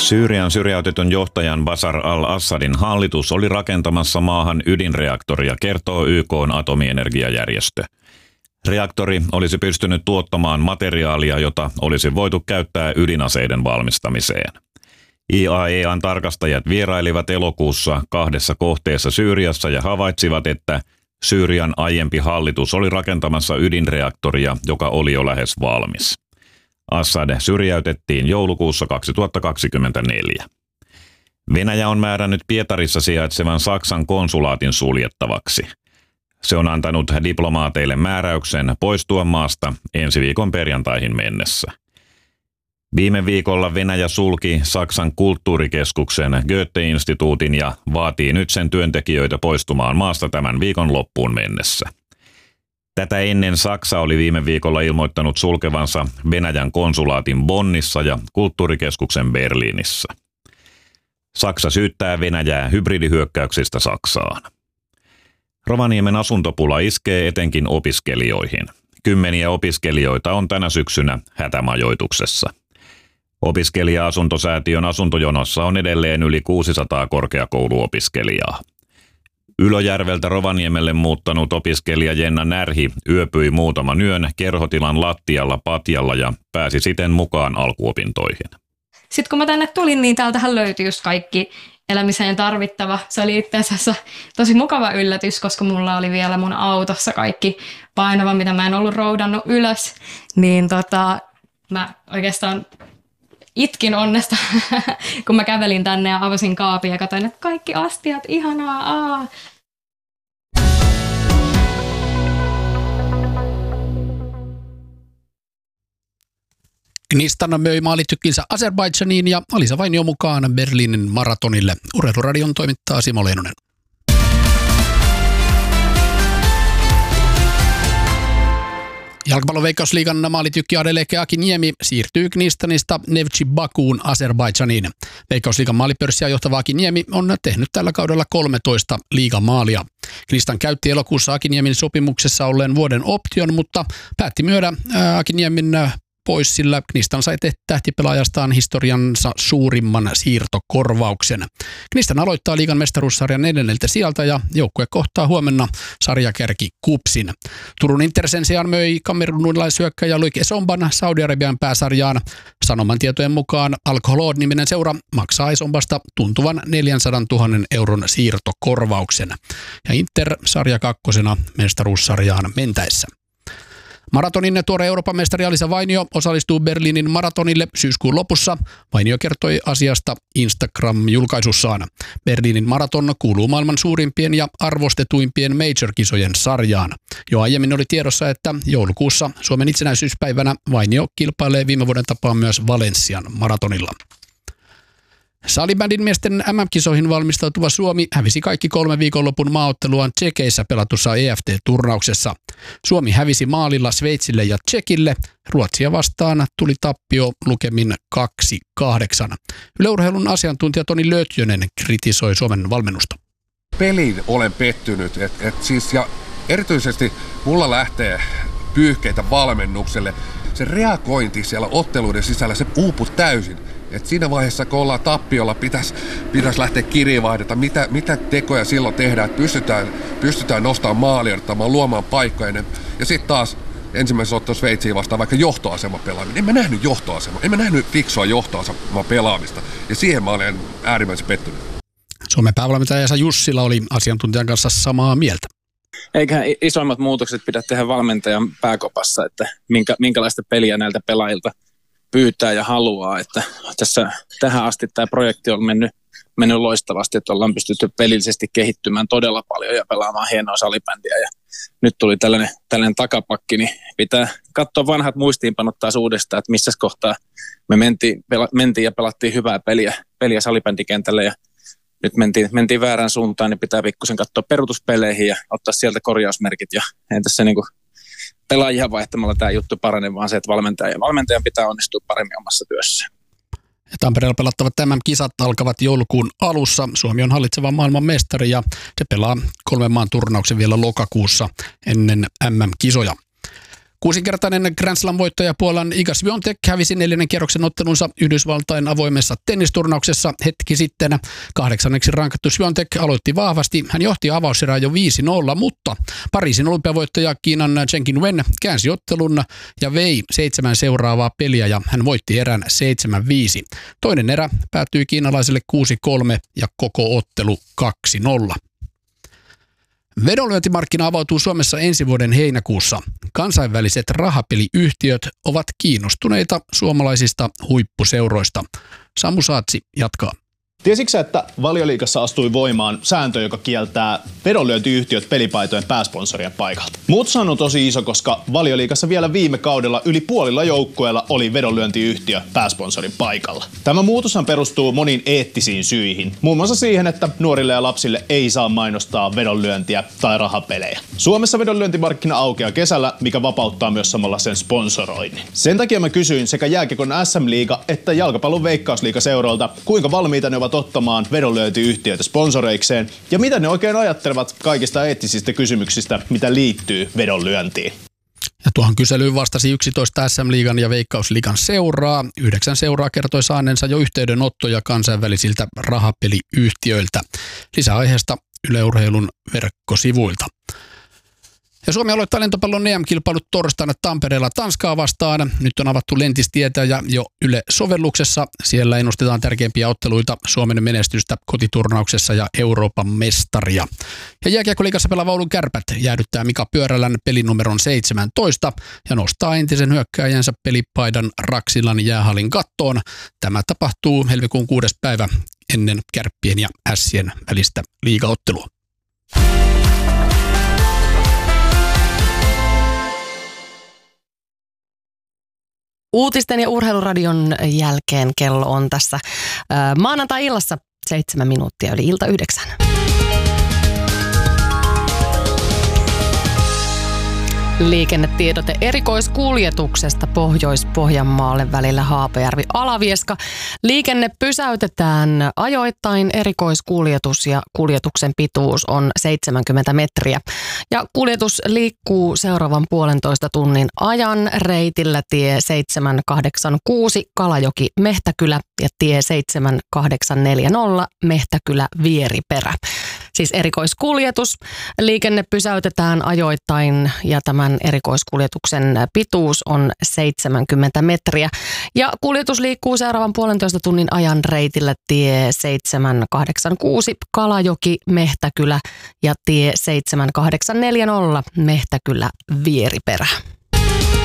Syyrian syrjäytetyn johtajan Bashar al-Assadin hallitus oli rakentamassa maahan ydinreaktoria, kertoo YK:n atomienergiajärjestö. Reaktori olisi pystynyt tuottamaan materiaalia, jota olisi voitu käyttää ydinaseiden valmistamiseen. IAEA:n tarkastajat vierailivat elokuussa 2 kohteessa Syyriassa ja havaitsivat, että Syyrian aiempi hallitus oli rakentamassa ydinreaktoria, joka oli jo lähes valmis. Assad syrjäytettiin joulukuussa 2024. Venäjä on määrännyt Pietarissa sijaitsevan Saksan konsulaatin suljettavaksi. Se on antanut diplomaateille määräyksen poistua maasta ensi viikon perjantaihin mennessä. Viime viikolla Venäjä sulki Saksan kulttuurikeskuksen Goethe-instituutin ja vaatii nyt sen työntekijöitä poistumaan maasta tämän viikon loppuun mennessä. Tätä ennen Saksa oli viime viikolla ilmoittanut sulkevansa Venäjän konsulaatin Bonnissa ja kulttuurikeskuksen Berliinissä. Saksa syyttää Venäjää hybridihyökkäyksistä Saksaan. Rovaniemen asuntopula iskee etenkin opiskelijoihin. Kymmeniä opiskelijoita on tänä syksynä hätämajoituksessa. Opiskelija-asuntosäätiön asuntojonossa on edelleen yli 600 korkeakouluopiskelijaa. Ylöjärveltä Rovaniemelle muuttanut opiskelija Jenna Närhi yöpyi muutaman yön kerhotilan lattialla patjalla ja pääsi siten mukaan alkuopintoihin. Sitten kun mä tänne tulin, niin täältähän löytyi just kaikki elämiseen tarvittava. Se oli itse asiassa tosi mukava yllätys, koska mulla oli vielä mun autossa kaikki painava, mitä mä en ollut roudannut ylös. Niin mä oikeastaan itkin onnesta, kun mä kävelin tänne ja avasin kaapin ja katsoin, että kaikki astiat, ihanaa. Knistan möi maalitykkinsä Azerbaidžaniin ja Alisa Vainio mukaan Berliinin maratonille. Urheiluradion toimittaa Simo Leinonen. Jalkapallon Veikkausliigan maalitykki Adeleke Akiniemi siirtyy Knistanista Neftchi Bakuun Azerbaidžaniin. Veikkausliigan maalipörssiä johtava Akiniemi on tehnyt tällä kaudella 13 liigamaalia. Knistan käytti elokuussa Akiniemin sopimuksessa olleen vuoden option, mutta päätti myydä Akiniemin pois, sillä Knistan sai tähtipelaajastaan historiansa suurimman siirtokorvauksen. Knistan aloittaa liigan mestaruussarjan 4. sijalta ja joukkue kohtaa huomenna sarjakärki KuPSin. Turun Inter sen sijaan möi kamerunilaishyökkäjä Loic Esomban Saudi-Arabian pääsarjaan. Sanoman tietojen mukaan Al Kholoud-niminen seura maksaa Esombasta tuntuvan 400 000 euron siirtokorvauksen. Ja Inter sarja 2. mestaruussarjaan mentäessä. Maratonin tuore Euroopan mestari Alisa Vainio osallistuu Berliinin maratonille syyskuun lopussa. Vainio kertoi asiasta Instagram-julkaisussaan. Berliinin maraton kuuluu maailman suurimpien ja arvostetuimpien major-kisojen sarjaan. Jo aiemmin oli tiedossa, että joulukuussa Suomen itsenäisyyspäivänä Vainio kilpailee viime vuoden tapaan myös Valenssian maratonilla. Salibändin miesten MM-kisoihin valmistautuva Suomi hävisi kaikki 3 viikonlopun maaotteluaan Tšekeissä pelatussa EFT-turnauksessa. Suomi hävisi maalilla Sveitsille ja Tšekille. Ruotsia vastaan tuli tappio lukemin 2-8. Yle Urheilun asiantuntija Toni Lötjönen kritisoi Suomen valmennusta. Peliin olen pettynyt. Ja erityisesti mulla lähtee pyyhkeitä valmennukselle. Se reagointi siellä otteluiden sisällä, se uupui täysin. Et siinä vaiheessa, kun ollaan tappiolla, pitäisi lähteä kirjeenvaihdata, mitä tekoja silloin tehdään, että pystytään nostamaan maalia, ottamaan luomaan paikkoja. Ja sitten taas ensimmäisessä ottelussa Sveitsiin vastaan vaikka johtoasema pelaaminen. En mä nähnyt johtoasemaa, en mä nähnyt fiksua johtoasemaa pelaamista. Ja siihen mä olen äärimmäisen pettynyt. Suomen päävalmentaja Esa Jussila oli asiantuntijan kanssa samaa mieltä. Eiköhän isoimmat muutokset pidä tehdä valmentajan pääkopassa, että minkälaista peliä näiltä pelaajilta pyytää ja haluaa, että tässä tähän asti tämä projekti on mennyt loistavasti, että ollaan pystytty pelillisesti kehittymään todella paljon ja pelaamaan hienoa salibändiä ja nyt tuli tällainen takapakki, niin pitää katsoa vanhat muistiinpanot taas uudestaan, että missä kohtaa me mentiin ja pelattiin hyvää peliä salibändikentällä ja nyt mentiin väärään suuntaan, niin pitää pikkusen katsoa peruutuspeleihin ja ottaa sieltä korjausmerkit ja ei tässä pelaajia vaihtamalla tämä juttu parane, vaan se, että valmentajan pitää onnistua paremmin omassa työssään. Tampereella pelattavat MM-kisat alkavat joulukuun alussa. Suomi on hallitseva maailman mestari ja se pelaa 3 maan turnauksen vielä lokakuussa ennen MM-kisoja. 6-kertainen Grand Slam-voittaja Puolan Iga Świątek hävisi 4. kierroksen ottelunsa Yhdysvaltain avoimessa tennisturnauksessa hetki sitten. 8. rankattu Świątek aloitti vahvasti. Hän johti avauserää jo 5-0, mutta Pariisin olympiavoittaja Kiinan Chen Qinwen käänsi ottelun ja vei 7 seuraavaa peliä ja hän voitti erän 7-5. Toinen erä päättyi kiinalaiselle 6-3 ja koko ottelu 2-0. Vedonlyöntimarkkina avautuu Suomessa ensi vuoden heinäkuussa. Kansainväliset rahapeliyhtiöt ovat kiinnostuneita suomalaisista huippuseuroista. Samu Saatsi jatkaa. Tiesitkö, että Valioliigassa astui voimaan sääntö, joka kieltää vedonlyöntiyhtiöt pelipaitojen pääsponsorien paikalta? Muutos on tosi iso, koska Valioliigassa vielä viime kaudella yli puolilla joukkueilla oli vedonlyöntiyhtiö pääsponsorin paikalla. Tämä muutoshan perustuu moniin eettisiin syihin, muun muassa siihen, että nuorille ja lapsille ei saa mainostaa vedonlyöntiä tai rahapelejä. Suomessa vedonlyöntimarkkina aukeaa kesällä, mikä vapauttaa myös samalla sen sponsoroinnin. Sen takia mä kysyin sekä jääkiekon SM-liiga että jalkapallon Veikkausliiga seuroilta, kuinka valmiita ne ovat ottamaan vedonlyöntiyhtiöitä sponsoreikseen ja mitä ne oikein ajattelevat kaikista eettisistä kysymyksistä, mitä liittyy vedonlyöntiin. Ja tuohon kyselyyn vastasi 11 SM-liigan ja Veikkausliigan seuraa. 9 seuraa kertoi saaneensa jo yhteydenottoja kansainvälisiltä rahapeliyhtiöiltä. Lisää aiheesta Yle Urheilun verkkosivuilta. Ja Suomi aloittaa lentopallon EM-kilpailut torstaina Tampereella Tanskaa vastaan. Nyt on avattu Lentistietä ja jo Yle-sovelluksessa. Siellä ennustetaan tärkeimpiä otteluita, Suomen menestystä kotiturnauksessa ja Euroopan mestaria. Ja jääkiekkoliigassa pelaava Oulun Kärpät jäädyttää Mika Pyörälän pelinumeron 17 ja nostaa entisen hyökkääjänsä pelipaidan Raksilan jäähallin kattoon. Tämä tapahtuu helmikuun 6. päivä ennen Kärppien ja Ässien välistä liigaottelua. Uutisten ja urheiluradion jälkeen kello on tässä maanantai-illassa 7 minuuttia yli ilta 9. Liikennetiedote erikoiskuljetuksesta Pohjois-Pohjanmaalle välillä Haapajärvi-Alavieska. Liikenne pysäytetään ajoittain. Erikoiskuljetus ja kuljetuksen pituus on 70 metriä. Ja kuljetus liikkuu seuraavan 1,5 tunnin ajan reitillä tie 786 Kalajoki-Mehtäkylä ja tie 7840 Mehtäkylä-Vieriperä. Siis erikoiskuljetus. Liikenne pysäytetään ajoittain ja tämän erikoiskuljetuksen pituus on 70 metriä. Ja kuljetus liikkuu seuraavan 1,5 tunnin ajan reitillä tie 786 Kalajoki-Mehtäkylä ja tie 7840 Mehtäkylä-Vieriperä.